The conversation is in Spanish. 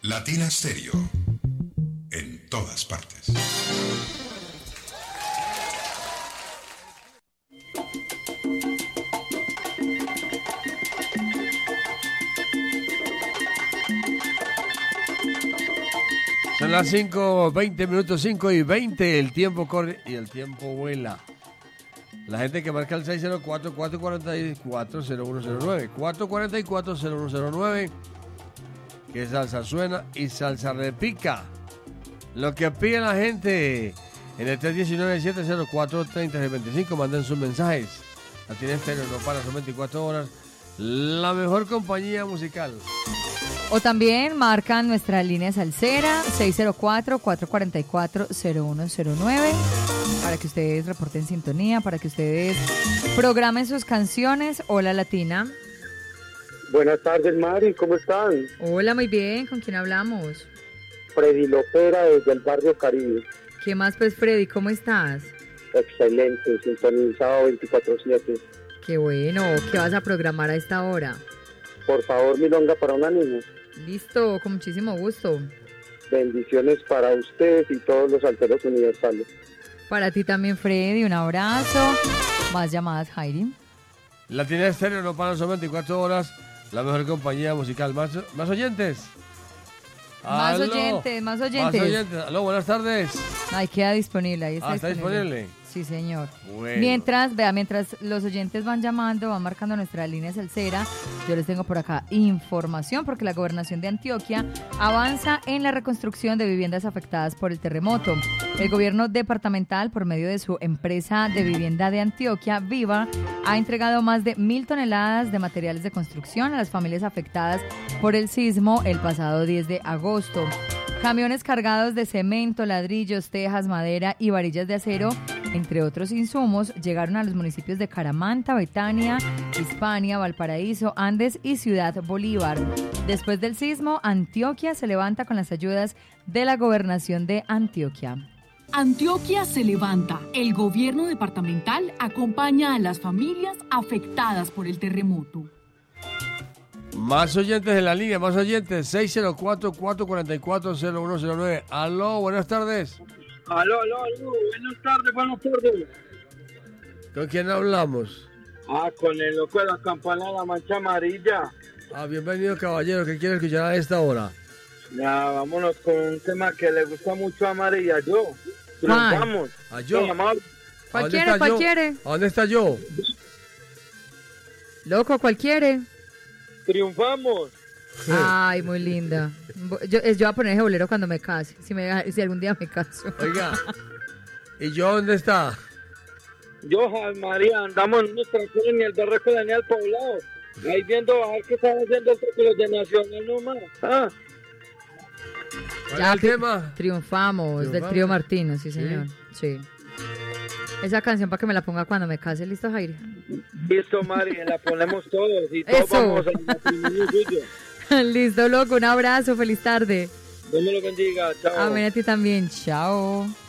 Latina Stereo. En todas partes. Son las 5:20 minutos, 5:20. El tiempo corre y el tiempo vuela. La gente que marca el 604-444-0109. 444-0109. Que salsa suena y salsa repica. Lo que pide la gente en el 319-704-3625. Manden sus mensajes. Latina Stereo no para, son 24 horas. La mejor compañía musical. O también marcan nuestra línea salsera 604-444-0109 para que ustedes reporten sintonía, para que ustedes programen sus canciones. Hola Latina. Buenas tardes, Mari, ¿cómo están? Hola, muy bien, ¿con quién hablamos? Freddy Lopera desde el barrio Caribe. ¿Qué más pues, Freddy? ¿Cómo estás? Excelente, sintonizado 24/7. Qué bueno, ¿qué vas a programar a esta hora? Por favor, milonga para una niña. Listo, con muchísimo gusto. Bendiciones para ustedes y todos los salteros universales. Para ti también, Freddy, un abrazo. Más llamadas, Jairi. Latina Stereo no para, son 24 horas. La mejor compañía musical. ¿Más oyentes? Más ¡Aló! oyentes, más Más oyentes. oyentes. Aló, buenas tardes. Ahí queda disponible, ahí está. ¿Está disponible? Sí, señor. Bueno. Mientras los oyentes van llamando, van marcando nuestra línea salsera, yo les tengo por acá información porque la Gobernación de Antioquia avanza en la reconstrucción de viviendas afectadas por el terremoto. El gobierno departamental, por medio de su empresa de vivienda de Antioquia, Viva, ha entregado más de 1.000 toneladas de materiales de construcción a las familias afectadas por el sismo el pasado 10 de agosto. Camiones cargados de cemento, ladrillos, tejas, madera y varillas de acero, entre otros insumos, llegaron a los municipios de Caramanta, Betania, Hispania, Valparaíso, Andes y Ciudad Bolívar. Después del sismo, Antioquia se levanta con las ayudas de la Gobernación de Antioquia. Antioquia se levanta. El gobierno departamental acompaña a las familias afectadas por el terremoto. Más oyentes en la línea, más oyentes. 604-444-0109. Aló, buenas tardes. Aló, buenas tardes. ¿Con quién hablamos? Con el loco de la campana de la mancha amarilla. Bienvenido, caballero. ¿Qué quiere escuchar a esta hora? Ya, vámonos con un tema que le gusta mucho a María, yo. ¿Cuál? ¿A yo? ¿Cuál quiere? ¿Cuál quiere? ¿A dónde está yo? Loco, ¿cuál quiere? Triunfamos. Ay, muy linda. Yo voy a poner ese bolero cuando me case, si algún día me caso. Oiga, ¿y yo dónde está? Yo, María, andamos en nuestra colonia, el berreco de Daniel Poblado. Ahí viendo bajar que están haciendo los de Nacional nomás. ¿Cuál Ya es el tema? Triunfamos, del trío Martino, sí señor. Sí. Esa canción para que me la ponga cuando me case, ¿listo, Jairi? Listo, Mari, la ponemos todos y todos Eso. vamos al matrimonio suyo. Listo, loco, un abrazo, feliz tarde. Dios me lo bendiga, chao. Amén, a ti también, chao.